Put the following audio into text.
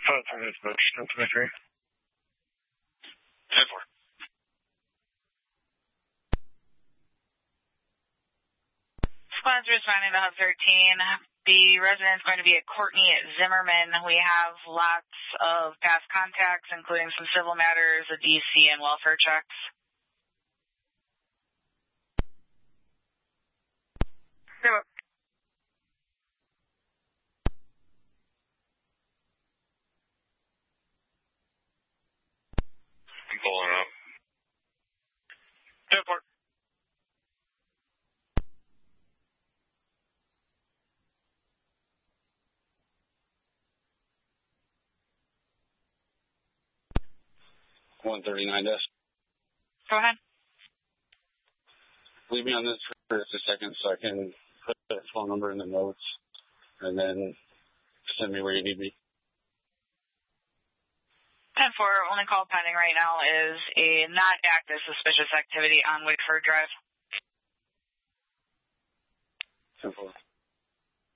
5 minutes, Bush, 1023. 10-4. Squad's responding to Hub 13. The resident's going to be at Courtney Zimmerman. We have lots of past contacts, including some civil matters, a DC, and welfare checks. Yeah. I'm pulling up. 10-4. $139. Go ahead. Leave me on this for just a second so I can put the phone number in the notes and then send me where you need me. 10-4, only call pending right now is a not active suspicious activity on Wickford Drive. 10-4.